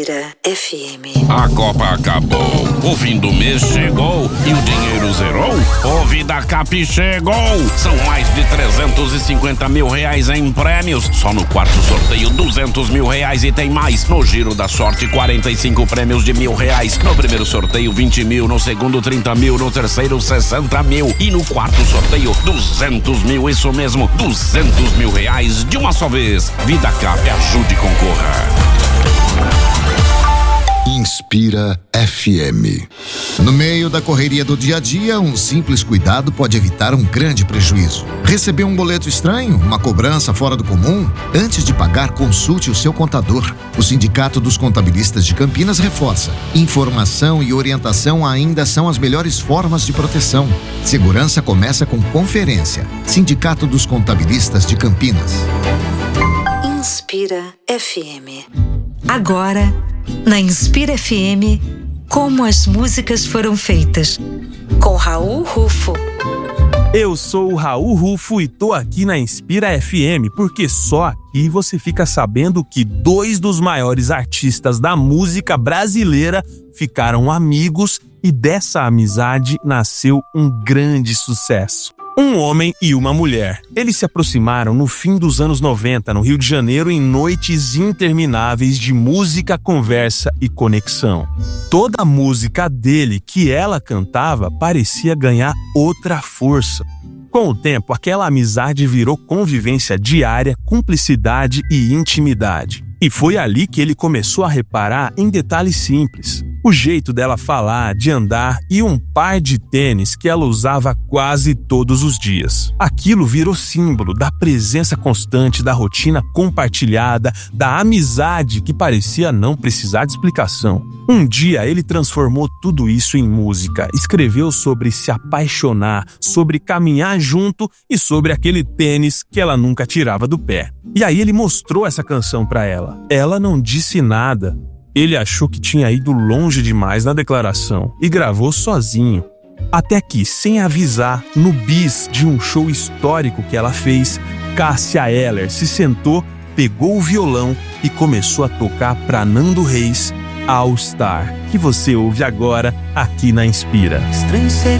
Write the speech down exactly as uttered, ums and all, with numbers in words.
Inspira F M. A Copa acabou, o fim do mês chegou e o dinheiro zerou? O VidaCap chegou! São mais de trezentos e cinquenta mil reais em prêmios. Só no quarto sorteio, duzentos mil reais e tem mais. No Giro da Sorte, quarenta e cinco prêmios de mil reais. No primeiro sorteio, vinte mil. No segundo, trinta mil. No terceiro, sessenta mil. E no quarto sorteio, duzentos mil. Isso mesmo, duzentos mil reais de uma só vez. VidaCap, ajude e concorra. Inspira F M. No meio da correria do dia a dia, um simples cuidado pode evitar um grande prejuízo. Recebeu um boleto estranho? Uma cobrança fora do comum? Antes de pagar, consulte o seu contador. O Sindicato dos Contabilistas de Campinas reforça: informação e orientação ainda são as melhores formas de proteção. Segurança começa com conferência. Sindicato dos Contabilistas de Campinas. Inspira F M. Agora, na Inspira F M, como as músicas foram feitas, com Raul Rufo. Eu sou o Raul Rufo e tô aqui na Inspira F M porque só aqui você fica sabendo que dois dos maiores artistas da música brasileira ficaram amigos e dessa amizade nasceu um grande sucesso. Um homem e uma mulher. Eles se aproximaram no fim dos anos noventa, no Rio de Janeiro, em noites intermináveis de música, conversa e conexão. Toda a música dele que ela cantava parecia ganhar outra força. Com o tempo, aquela amizade virou convivência diária, cumplicidade e intimidade. E foi ali que ele começou a reparar em detalhes simples. O jeito dela falar, de andar e um par de tênis que ela usava quase todos os dias. Aquilo virou símbolo da presença constante, da rotina compartilhada, da amizade que parecia não precisar de explicação. Um dia ele transformou tudo isso em música, escreveu sobre se apaixonar, sobre caminhar junto e sobre aquele tênis que ela nunca tirava do pé. E aí ele mostrou essa canção pra ela. Ela não disse nada. Ele achou que tinha ido longe demais na declaração e gravou sozinho. Até que, sem avisar, no bis de um show histórico que ela fez, Cássia Eller se sentou, pegou o violão e começou a tocar pra Nando Reis, All Star, que você ouve agora aqui na Inspira. Estranho ser